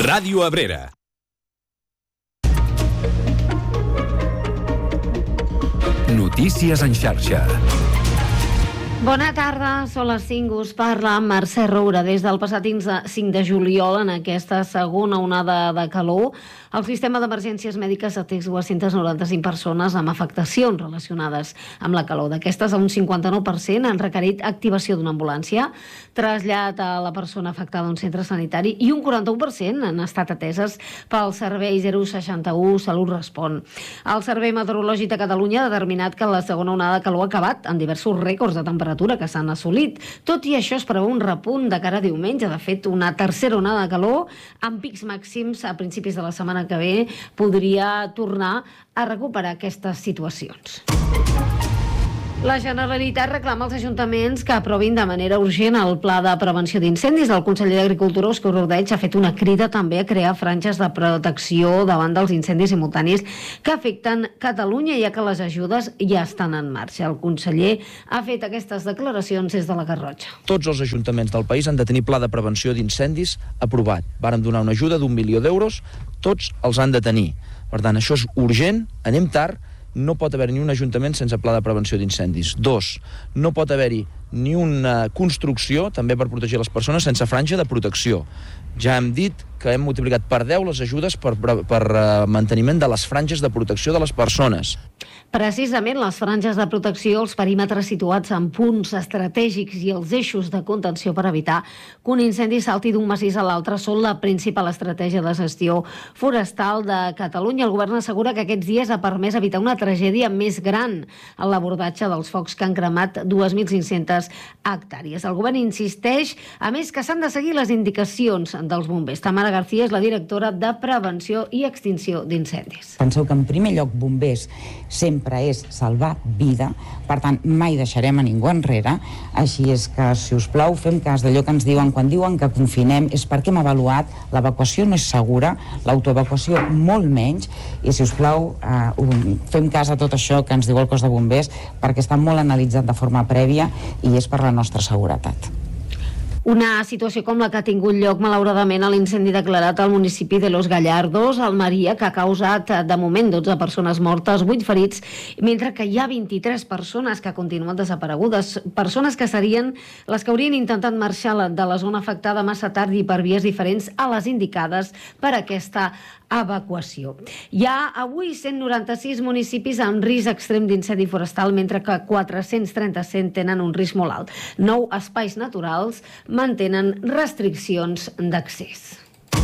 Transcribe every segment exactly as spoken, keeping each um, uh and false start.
Ràdio Abrera. Notícies en xarxa. Bona tarda, són les cinc, us parla Mercè Roura. Des del passat cinc de juliol, en aquesta segona onada de calor, el sistema d'emergències mèdiques ha atès dues-centes noranta-cinc persones amb afectacions relacionades amb la calor. D'aquestes, un cinquanta-nou per cent han requerit activació d'una ambulància, trasllat a la persona afectada a un centre sanitari i un quaranta-u per cent han estat ateses pel servei zero seixanta-u Salut Respon. El Servei Meteorològic de Catalunya ha determinat que la segona onada de calor ha acabat amb diversos rècords de temperatura que s'han assolit. Tot i això, es preveu un repunt de cara a diumenge. De fet, una tercera onada de calor amb pics màxims a principis de la setmana que ve podria tornar a recuperar aquestes situacions. La Generalitat reclama als ajuntaments que aprovin de manera urgent el pla de prevenció d'incendis. El conseller d'Agricultura, Òscar Ordeig, ha fet una crida també a crear franges de protecció davant dels incendis simultanis que afecten Catalunya, ja que les ajudes ja estan en marxa. El conseller ha fet aquestes declaracions des de la Garrotxa. Tots els ajuntaments del país han de tenir pla de prevenció d'incendis aprovat. Vàrem donar una ajuda d'un milió d'euros, tots els han de tenir. Per tant, això és urgent, anem tard. No pot haver-hi ni un ajuntament sense pla de prevenció d'incendis. Dos, no pot haver-hi ni una construcció, també per protegir les persones, sense franja de protecció. Ja hem dit que hem multiplicat per deu les ajudes per, per, per uh, manteniment de les franges de protecció de les persones. Precisament les franges de protecció, els perímetres situats en punts estratègics i els eixos de contenció per evitar que un incendi salti d'un massís a l'altre són la principal estratègia de gestió forestal de Catalunya. El govern assegura que aquests dies ha permès evitar una tragèdia més gran en l'abordatge dels focs que han cremat dues mil cinc-centes hectàrees. El govern insisteix, a més, que s'han de seguir les indicacions dels bombers. Tamara García és la directora de Prevenció i Extinció d'Incendis. Penseu que en primer lloc bombers sempre és salvar vida, per tant mai deixarem a ningú enrere, així és que, si us plau, fem cas d'allò que ens diuen. Quan diuen que confinem és perquè hem avaluat, l'evacuació no és segura, l'autoevacuació molt menys, i si us plau eh, fem cas a tot això que ens diu el cos de bombers, perquè està molt analitzat de forma prèvia i és per la nostra seguretat. Una situació com la que ha tingut lloc, malauradament, a l'incendi declarat al municipi de Los Gallardos, al Maria, que ha causat, de moment, dotze persones mortes, vuit ferits, mentre que hi ha vint-i-tres persones que continuen desaparegudes, persones que serien les que haurien intentat marxar de la zona afectada massa tard i per vies diferents a les indicades per aquesta evacuació. Hi ha avui cent noranta-sis municipis amb risc extrem d'incendi forestal, mentre que quatre-cents trenta-set tenen un risc molt alt. Nou espais naturals mantenen restriccions d'accés.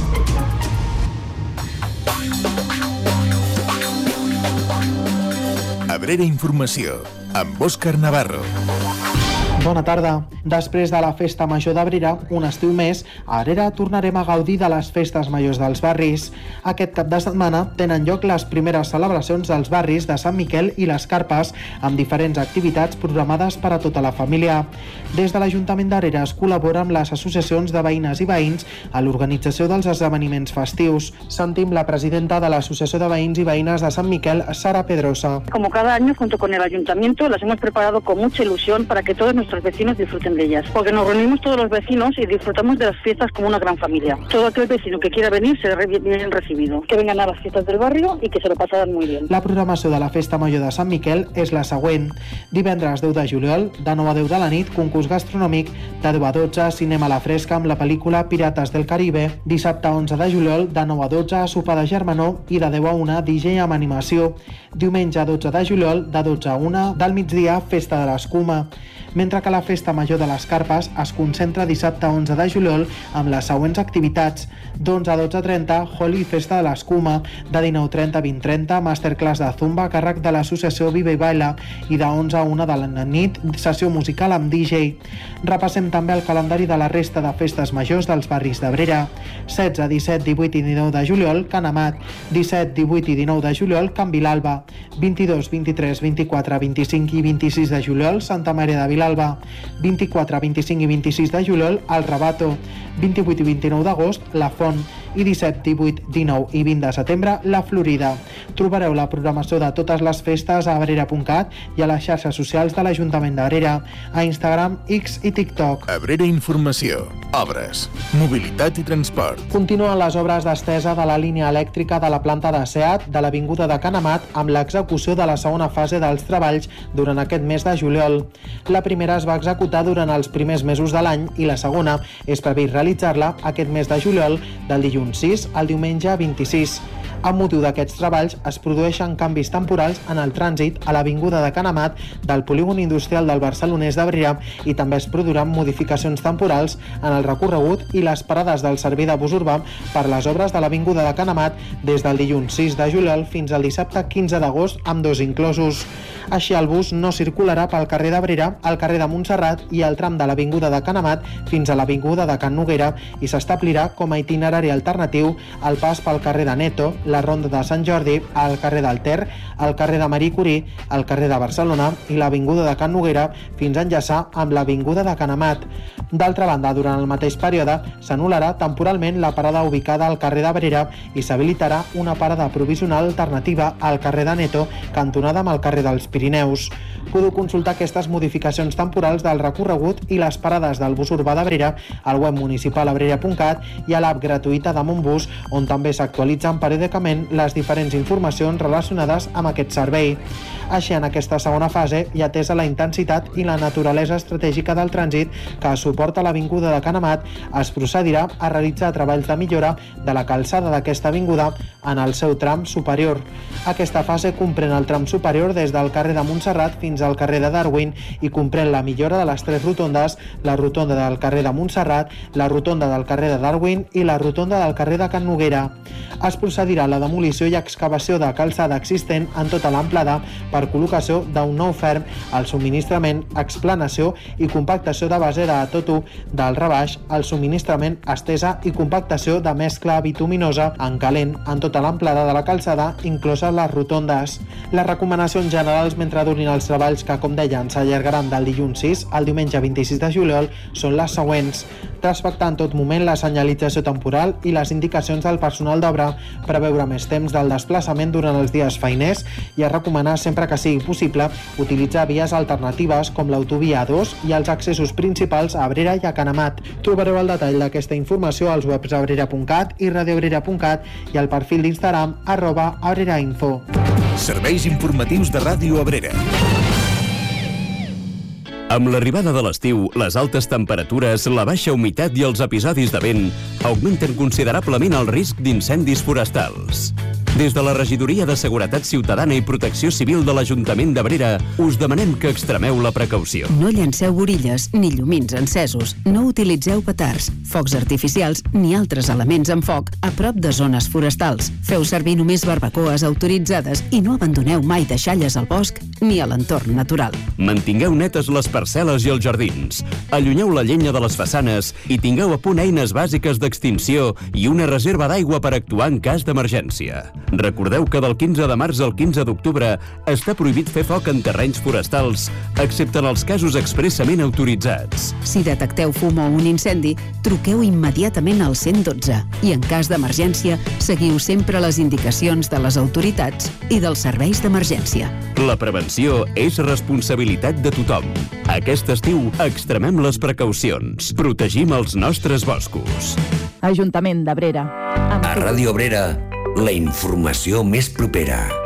Abrera Informació, amb Òscar Navarro. Bona tarda. Després de la Festa Major d'Abrera, un estiu més, a Abrera tornarem a gaudir de les festes majors dels barris. Aquest cap de setmana tenen lloc les primeres celebracions dels barris de Sant Miquel i les Carpes, amb diferents activitats programades per a tota la família. Des de l'Ajuntament d'Abrera es col·labora amb les associacions de veïnes i veïns a l'organització dels esdeveniments festius. Sentim la presidenta de l'Associació de Veïns i Veïnes de Sant Miquel, Sara Pedrosa. Como cada año, junto con el Ayuntamiento, las hemos preparado con mucha ilusión para que todos nuestros vecinos disfruten de ellas, porque nos reunimos todos los vecinos y disfrutamos de las fiestas como una gran familia. Todo aquel vecino que quiera venir será bien recibido. Que vengan a las fiestas del barrio y que se lo pasaran muy bien. La programació de la Festa Major de Sant Miquel és la següent. Divendres deu de juliol, de nou a deu de la nit, concurs gastronòmic, de deu a dotze, cinema a la fresca amb la pel·lícula Pirates del Caribe. Dissabte onze de juliol, de nou a dotze, sopar de germanor i de deu a una, D J amb animació. Diumenge dotze de juliol, de dotze a una del migdia, festa de l'escuma. Mentre que la Festa Major de les Carpes es concentra dissabte onze de juliol amb les següents activitats. D'onze a dotze trenta, Holi i Festa de l'Escuma. De dinou trenta a vint trenta, masterclass de Zumba a càrrec de l'associació Vive i Baila. I de onze a una de la nit, sessió musical amb D J. Repassem també el calendari de la resta de festes majors dels barris d'Abrera. setze, disset, divuit i dinou de juliol, Can Amat. disset, divuit i dinou de juliol, Can Vilalba. vint-i-dos, vint-i-tres, vint-i-quatre, vint-i-cinc i vint-i-sis de juliol, Santa Maria de Vilalba. vint-i-quatre, vint-i-cinc i vint-i-sis de juliol, El Rabato. vint-i-vuit i vint-i-nou d'agost, La Font. i disset, divuit, dinou i vint de setembre la Florida. Trobareu la programació de totes les festes a abrera punt cat i a les xarxes socials de l'Ajuntament d'Abrera, a Instagram, X i TikTok. Abrera Informació, obres, mobilitat i transport. Continuen les obres d'estesa de la línia elèctrica de la planta de SEAT de l'Avinguda de Can Amat amb l'execució de la segona fase dels treballs durant aquest mes de juliol. La primera es va executar durant els primers mesos de l'any i la segona és previst realitzar-la aquest mes de juliol del dilluns sis al diumenge vint-i-sis. Amb motiu d'aquests treballs es produeixen canvis temporals en el trànsit a l'Avinguda de Can Amat del polígon industrial del Barcelonès d'Abrera i també es produiran modificacions temporals en el recorregut i les parades del servei de bus urbà per les obres de l'Avinguda de Can Amat des del dilluns sis de juliol fins al dissabte quinze d'agost amb dos inclosos. Així el bus no circularà pel carrer d'Abrera, al carrer de Montserrat i al tram de l'Avinguda de Can Amat fins a l'Avinguda de Can Noguera i s'establirà com a itinerari alternatiu el pas pel carrer de Neto, la Ronda de Sant Jordi, al carrer del Ter, al carrer de Marie Curie, al carrer de Barcelona i l'Avinguda de Can Noguera fins a enllaçar amb l'Avinguda de Can Amat. D'altra banda, durant el mateix període s'anul·larà temporalment la parada ubicada al carrer d'Abrera i s'habilitarà una parada provisional alternativa al carrer de Neto, cantonada amb el carrer dels Pirineus. Podeu consultar aquestes modificacions temporals del recorregut i les parades del bus urbà d'Abrera al web municipal abrera punt cat i a l'app gratuïta de Montbus, on també s'actualitzen periòdicament les diferents informacions relacionades amb aquest servei. Així, en aquesta segona fase, i atesa la intensitat i la naturalesa estratègica del trànsit que suporta l'Avinguda de Can Amat, es procedirà a realitzar treballs de millora de la calçada d'aquesta avinguda en el seu tram superior. Aquesta fase comprèn el tram superior des del carrer de Montserrat fins al carrer de Darwin i comprèn la millora de les tres rotondes, la rotonda del carrer de Montserrat, la rotonda del carrer de Darwin i la rotonda del carrer de Can Noguera. Es procedirà a la demolició i excavació de calçada existent en tota l'amplada per col·locació d'un nou ferm, el subministrament, explanació i compactació de base de totu del rebaix, el subministrament, estesa i compactació de mescla bituminosa en calent en tota l'amplada de la calçada, incloses les rotondes. Les recomanacions generals mentre durin els treballs que, com deien, s'allargaran del dilluns sis al diumenge vint-i-sis de juliol són les següents. Respectar en tot moment la senyalització temporal i les indicacions del personal d'obra, preveure més temps del desplaçament durant els dies feiners i a recomanar sempre que sigui possible utilitzar vies alternatives com l'autovia A dos i els accessos principals a Abrera i a Can Amat. Trobareu el detall d'aquesta informació als webs abrera punt cat i radioabrera punt cat i al perfil d'Instagram arroba abrerainfo. Serveis informatius de Ràdio Abrera. Amb l'arribada de l'estiu, les altes temperatures, la baixa humitat i els episodis de vent augmenten considerablement el risc d'incendis forestals. Des de la Regidoria de Seguretat Ciutadana i Protecció Civil de l'Ajuntament d'Abrera us demanem que extremeu la precaució. No llanceu borilles ni llumins encesos, no utilitzeu petards, focs artificials ni altres elements amb foc a prop de zones forestals. Feu servir només barbacoes autoritzades i no abandoneu mai deixalles al bosc ni a l'entorn natural. Mantingueu netes les parcel·les i els jardins, allunyeu la llenya de les façanes i tingueu a punt eines bàsiques d'extinció i una reserva d'aigua per actuar en cas d'emergència. Recordeu que del quinze de març al quinze d'octubre està prohibit fer foc en terrenys forestals, excepte en els casos expressament autoritzats. Si detecteu fum o un incendi, truqueu immediatament al cent i dotze i en cas d'emergència seguiu sempre les indicacions de les autoritats i dels serveis d'emergència. La prevenció és responsabilitat de tothom. Aquest estiu extremem les precaucions. Protegim els nostres boscos. Ajuntament d'Abrera. A Ràdio Abrera, la informació més propera.